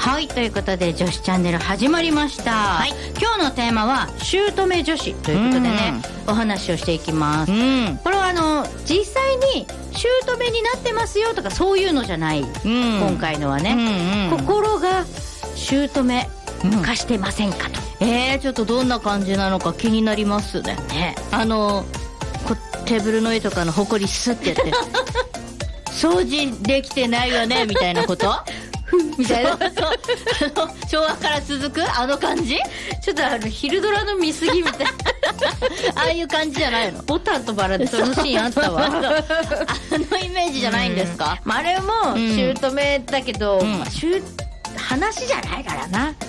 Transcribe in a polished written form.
はい、ということで女子チャンネル始まりました、はい、今日のテーマは姑女子ということでね、お話をしていきます、これは実際に姑になってますよとかそういうのじゃない、今回のはね、心が姑化してませんかと、 ちょっとどんな感じなのか気になりますね。テーブルの上とかのほこりスッてやって掃除できてないよねみたいなことみたいな昭和から続くあの感じ、 ちょっと昼ドラの見過ぎみたいなああいう感じじゃないの？ ボタンとバラでそのシーンあったわあのイメージじゃないんですか？ あれも姑だけど、話じゃないからな。